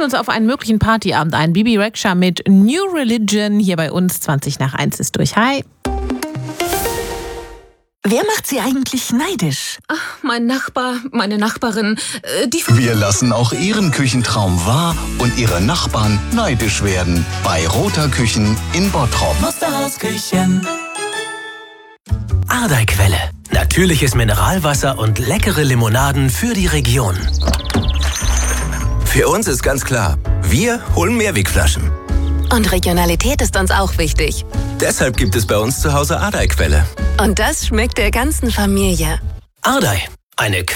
uns auf einen möglichen Partyabend ein. Bibi Rexha mit New Religion hier bei uns. 20:20 ist durch. Hi. Wer macht Sie eigentlich neidisch? Ach, mein Nachbar, meine Nachbarin, Wir lassen auch Ihren Küchentraum wahr und Ihre Nachbarn neidisch werden. Bei Roter Küchen in Bottrop. Musterhausküchen. Ardei-Quelle. Natürliches Mineralwasser und leckere Limonaden für die Region. Für uns ist ganz klar, wir holen Mehrwegflaschen. Und Regionalität ist uns auch wichtig. Deshalb gibt es bei uns zu Hause Ardei-Quelle. Und das schmeckt der ganzen Familie. Ardei, eine